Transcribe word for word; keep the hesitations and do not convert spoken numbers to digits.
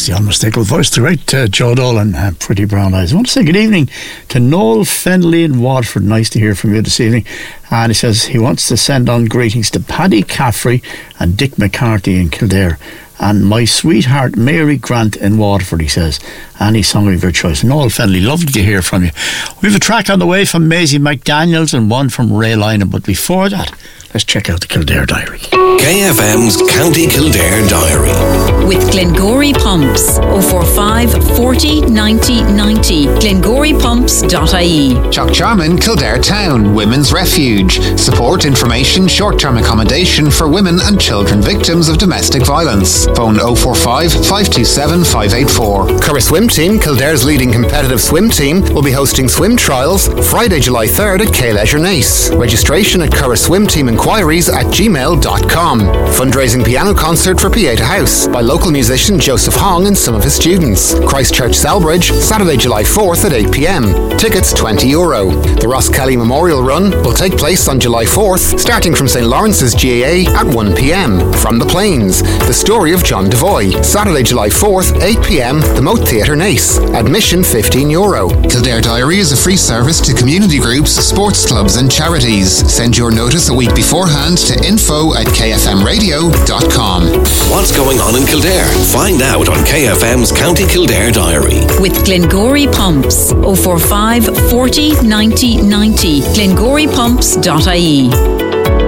the unmistakable voice, the great uh, Joe Dolan, uh, Pretty Brown Eyes. I want to say good evening to Noel Fennelly in Waterford. Nice to hear from you this evening. And he says he wants to send on greetings to Paddy Caffrey and Dick McCarthy in Kildare, and my sweetheart Mary Grant in Waterford, he says. Any song of your choice. Noel Fennelly, lovely to hear from you. We have a track on the way from Maisie McDaniels and one from Ray Lynham, but before that, let's check out the Kildare Diary. K F M's County Kildare Diary. With Glengory Pumps, oh four five, forty, ninety, ninety. glengory pumps dot I E. Chockcharman, Kildare Town, Women's Refuge. Support, information, short-term accommodation for women and children victims of domestic violence. Phone oh four five, five two seven, five eight four. Curra Swim Team, Kildare's leading competitive swim team, will be hosting swim trials Friday, July third at K Leisure Nace. Registration at Curra Swim Team Inquiries at gmail dot com. Fundraising piano concert for Pieta House by local musician Joseph Hong and some of his students. Christchurch Selbridge, Saturday, July fourth at eight p.m. Tickets twenty euro. The Ross Kelly Memorial Run will take place on July fourth, starting from St Lawrence's G A A at one p.m. From the Plains, the story of John Devoy. Saturday, July fourth, eight p.m. The Moat Theatre Nace. Admission fifteen euro. Kildare Diary is a free service to community groups, sports clubs and charities. Send your notice a week beforehand to info at k f m radio dot com. What's going on in Kildare? Find out on K F M's County Kildare Diary. With Glengory Pumps, oh four five, forty, ninety, ninety. glengory pumps dot I E.